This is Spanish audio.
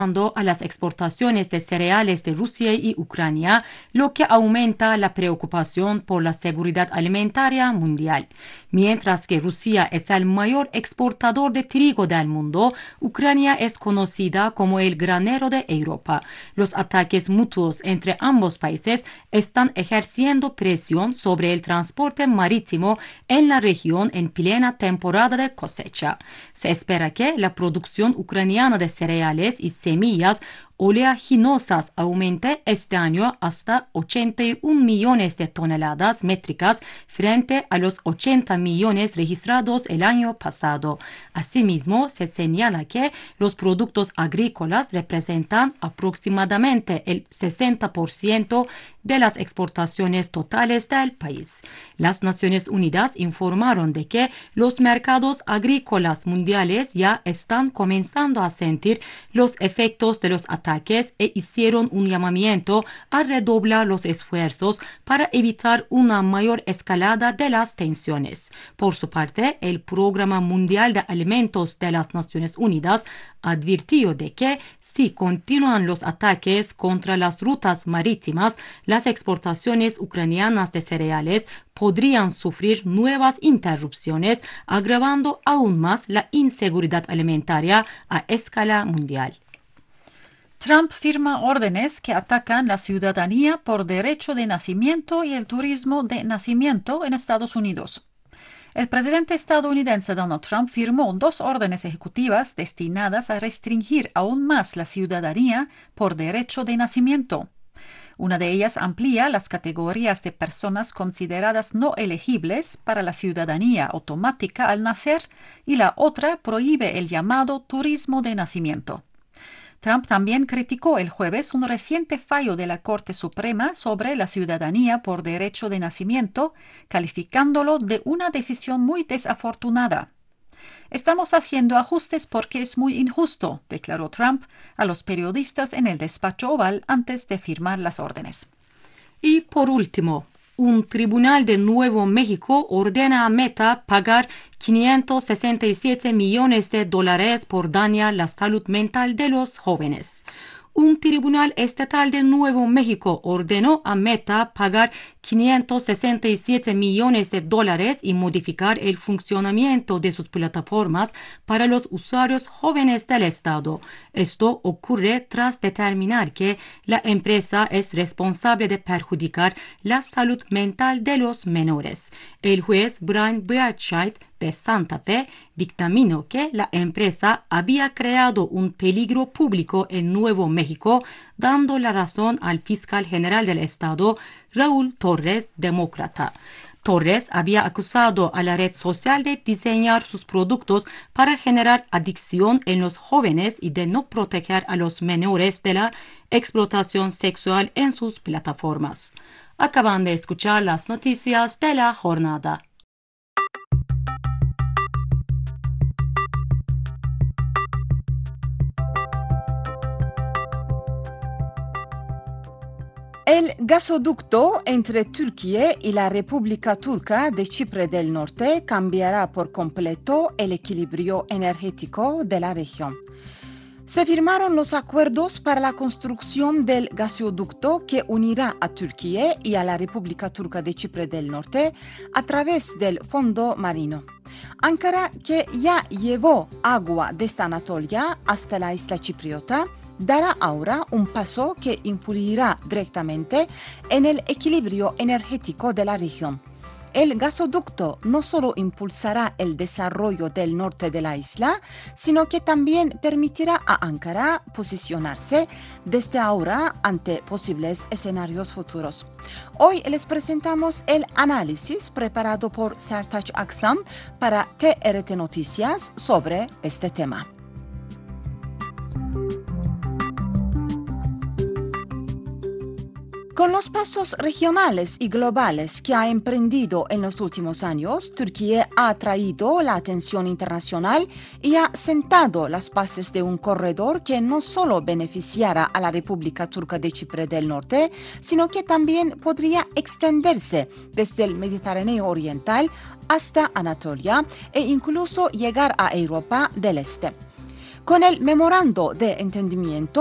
a las exportaciones de cereales de Rusia y Ucrania, lo que aumenta la preocupación por la seguridad alimentaria mundial. Mientras que Rusia es el mayor exportador de trigo del mundo, Ucrania es conocida como el granero de Europa. Los ataques mutuos entre ambos países están ejerciendo presión sobre el transporte marítimo en la región en plena temporada de cosecha. Se espera que la producción ucraniana de cereales y semillas oleaginosas aumente este año hasta 81 millones de toneladas métricas frente a los 80 millones registrados el año pasado. Asimismo, se señala que los productos agrícolas representan aproximadamente el 60% de las exportaciones totales del país. Las Naciones Unidas informaron de que los mercados agrícolas mundiales ya están comenzando a sentir los efectos de los ataques e hicieron un llamamiento a redoblar los esfuerzos para evitar una mayor escalada de las tensiones. Por su parte, el Programa Mundial de Alimentos de las Naciones Unidas advirtió de que si continúan los ataques contra las rutas marítimas, las exportaciones ucranianas de cereales podrían sufrir nuevas interrupciones, agravando aún más la inseguridad alimentaria a escala mundial. Trump firma órdenes que atacan la ciudadanía por derecho de nacimiento y el turismo de nacimiento en Estados Unidos. El presidente estadounidense Donald Trump firmó 2 órdenes ejecutivas destinadas a restringir aún más la ciudadanía por derecho de nacimiento. Una de ellas amplía las categorías de personas consideradas no elegibles para la ciudadanía automática al nacer y la otra prohíbe el llamado turismo de nacimiento. Trump también criticó el jueves un reciente fallo de la Corte Suprema sobre la ciudadanía por derecho de nacimiento, calificándolo de una decisión muy desafortunada. Estamos haciendo ajustes porque es muy injusto, declaró Trump a los periodistas en el despacho oval antes de firmar las órdenes. Y por último, un tribunal de Nuevo México ordena a Meta pagar $567 millones por dañar la salud mental de los jóvenes. Un tribunal estatal de Nuevo México ordenó a Meta pagar $567 millones y modificar el funcionamiento de sus plataformas para los usuarios jóvenes del estado. Esto ocurre tras determinar que la empresa es responsable de perjudicar la salud mental de los menores. El juez Brian Beardside de Santa Fe dictaminó que la empresa había creado un peligro público en Nuevo México, dando la razón al fiscal general del estado, Raúl Torres, demócrata. Torres había acusado a la red social de diseñar sus productos para generar adicción en los jóvenes y de no proteger a los menores de la explotación sexual en sus plataformas. Acaban de escuchar las noticias de la jornada. El gasoducto entre Turquía y la República Turca de Chipre del Norte cambiará por completo el equilibrio energético de la región. Se firmaron los acuerdos para la construcción del gasoducto que unirá a Turquía y a la República Turca de Chipre del Norte a través del fondo marino. Ankara, que ya llevó agua desde Anatolia hasta la isla chipriota, dará ahora un paso que influirá directamente en el equilibrio energético de la región. El gasoducto no solo impulsará el desarrollo del norte de la isla, sino que también permitirá a Ankara posicionarse desde ahora ante posibles escenarios futuros. Hoy les presentamos el análisis preparado por Sertaç Aksam para TRT Noticias sobre este tema. Con los pasos regionales y globales que ha emprendido en los últimos años, Turquía ha atraído la atención internacional y ha sentado las bases de un corredor que no solo beneficiará a la República Turca de Chipre del Norte, sino que también podría extenderse desde el Mediterráneo Oriental hasta Anatolia e incluso llegar a Europa del Este. Con el memorando de entendimiento